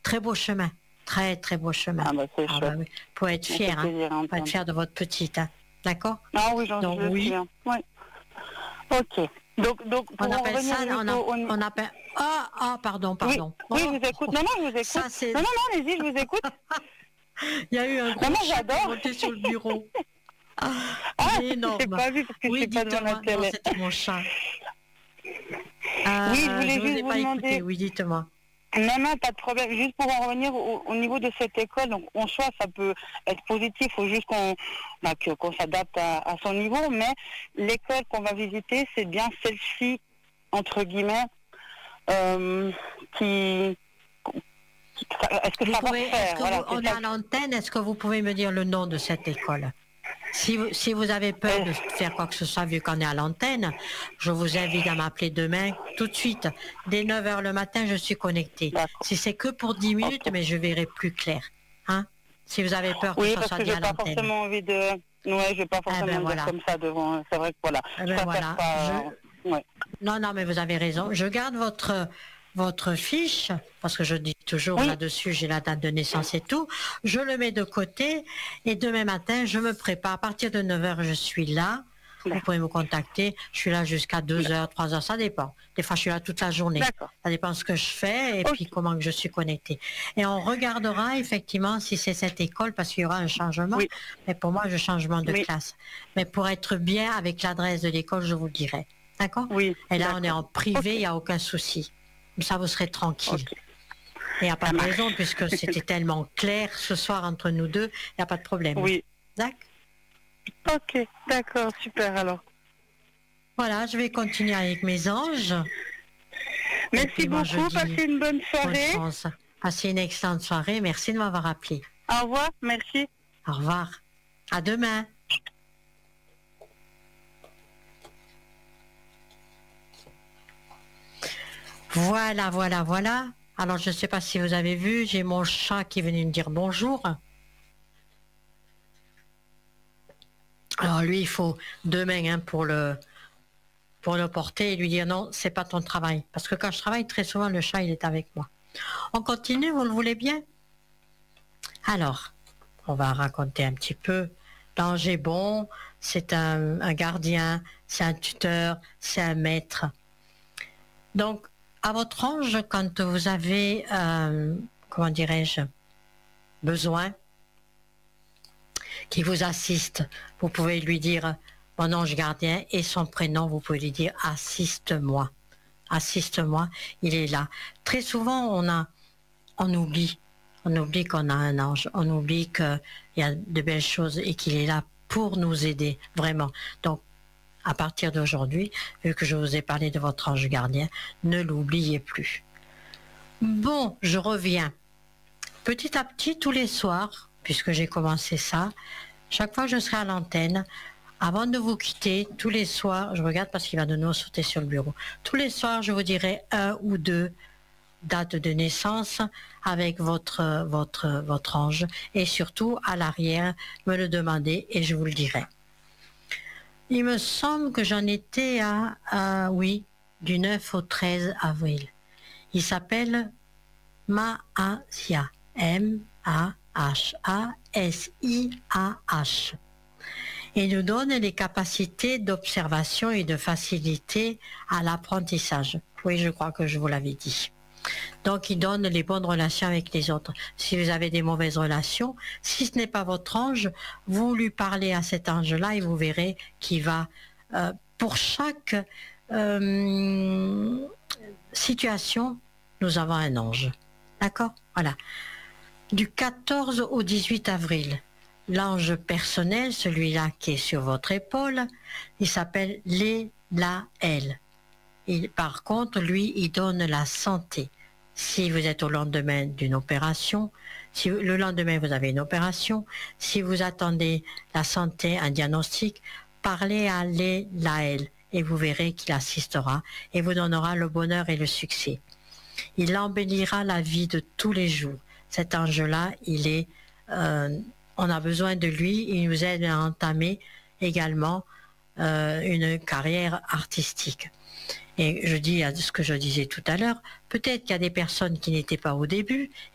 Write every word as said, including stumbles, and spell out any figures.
très beau chemin. Très, très beau chemin. Ah bah c'est Ah chouette. bah oui. Pour être fier, Ça fait plaisir à hein. Pour être entendre. fier de votre petite, hein. D'accord? Ah oui, j'en Donc suis oui. bien. Oui. Ok. Donc, donc pour On en appelle revenir ça, on, juste a- au... au- on appelle... Ah, ah, pardon, Oui, pardon. oui, Oh, je vous écoute. Non, non, je vous écoute. ça, c'est... Non, non, non, allez-y, je vous écoute. Il y a eu un Non, gros non, chat qui est j'adore. monté sur le bureau. Ah, Ah, il est je énorme. n'ai pas vu parce que je Oui, suis pas devant la dites-moi. Non, télé. c'était mon chat. Oui, je Euh, voulais je vous juste ai vous pas demander... écouté. Oui, dites-moi. Non, non, pas de problème. Juste pour en revenir au, au niveau de cette école, donc en soi, ça peut être positif. Il faut juste qu'on bah, que- qu'on s'adapte à, à son niveau. Mais l'école qu'on va visiter, c'est bien celle-ci, entre guillemets, euh, qui... qui- Est-ce que Vous ça va pouvez, se est-ce faire? que Voilà, vous, on c'est est ça. à l'antenne, est-ce que vous pouvez me dire le nom de cette école? Si vous, si vous avez peur Euh, de faire quoi que ce soit, vu qu'on est à l'antenne, je vous invite à m'appeler demain, tout de suite. Dès neuf heures le matin, je suis connectée. D'accord. Si c'est que pour dix minutes, Ok. mais je verrai plus clair. Hein? Si vous avez peur que Oui, ça parce soit que dit j'ai à pas l'antenne. forcément envie de... Ouais, j'ai pas Eh forcément ben dire voilà. comme ça devant... C'est vrai que voilà. Eh Je ben préfère voilà. pas... Je... Ouais. Non, non, mais vous avez raison. Je garde votre, votre fiche, parce que je dis toujours Oui. là-dessus, j'ai la date de naissance et tout. Je le mets de côté et demain matin, je me prépare. À partir de neuf heures, je suis là. Vous pouvez me contacter. Je suis là jusqu'à deux heures, trois heures, ça dépend. Des fois, je suis là toute la journée. D'accord. Ça dépend de ce que je fais et Ok. puis comment que je suis connectée. Et on regardera effectivement si c'est cette école, parce qu'il y aura un changement. Oui. Mais pour moi, je changement de Oui. classe. Mais pour être bien avec l'adresse de l'école, je vous le dirai. D'accord? Oui. Et là, on est d'accord. en privé, il Ok. n'y a aucun souci. Comme ça, vous serez tranquille. Ok. Il n'y a pas Ça de marche. raison, puisque c'était tellement clair ce soir entre nous deux, il n'y a pas de problème. Oui. D'accord? Ok. D'accord. Super alors. Voilà, je vais continuer avec mes anges. Et Merci puis moi, je beaucoup. dis Passez une bonne bonne soirée. chance. Passez une excellente soirée. Merci de m'avoir appelé. Au revoir. Merci. Au revoir. À demain. Voilà, voilà, voilà. Alors, je ne sais pas si vous avez vu, j'ai mon chat qui est venu me dire bonjour. Alors, lui, il faut demain hein, pour le pour le porter et lui dire non, c'est pas ton travail. Parce que quand je travaille, très souvent, le chat, il est avec moi. On continue, vous le voulez bien? Alors, on va raconter un petit peu. L'ange est bon, c'est un, un gardien, c'est un tuteur, c'est un maître. Donc, à votre ange, quand vous avez, euh, comment dirais-je, besoin, qui vous assiste, vous pouvez lui dire mon ange gardien et son prénom, vous pouvez lui dire assiste-moi. Assiste-moi, il est là. Très souvent, on a, on oublie, on oublie qu'on a un ange, on oublie qu'il y a de belles choses et qu'il est là pour nous aider, vraiment. Donc, à partir d'aujourd'hui, vu que je vous ai parlé de votre ange gardien, ne l'oubliez plus. Bon, je reviens. Petit à petit, tous les soirs, puisque j'ai commencé ça, chaque fois que je serai à l'antenne, avant de vous quitter, tous les soirs, je regarde parce qu'il va de nouveau sauter sur le bureau, tous les soirs, je vous dirai un ou deux dates de naissance avec votre, votre, votre ange et surtout à l'arrière, me le demandez et je vous le dirai. Il me semble que j'en étais à, à, oui, du neuf au treize avril. Il s'appelle Mahasia, M A H A S I A H. Et nous donne les capacités d'observation et de facilité à l'apprentissage. Oui, je crois que je vous l'avais dit. Donc, il donne les bonnes relations avec les autres. Si vous avez des mauvaises relations, si ce n'est pas votre ange, vous lui parlez à cet ange-là et vous verrez qu'il va, euh, pour chaque euh, situation, nous avons un ange. D'accord? Voilà. Du quatorze au dix-huit avril, l'ange personnel, celui-là qui est sur votre épaule, il s'appelle Lélaël. Et par contre, lui, il donne la santé. Si vous êtes au lendemain d'une opération, si le lendemain vous avez une opération, si vous attendez la santé, un diagnostic, parlez à Lélaël et vous verrez qu'il assistera et vous donnera le bonheur et le succès. Il embellira la vie de tous les jours. Cet ange-là, il est, euh, on a besoin de lui, il nous aide à entamer également euh, une carrière artistique. Et je dis à ce que je disais tout à l'heure, peut-être qu'il y a des personnes qui n'étaient pas au début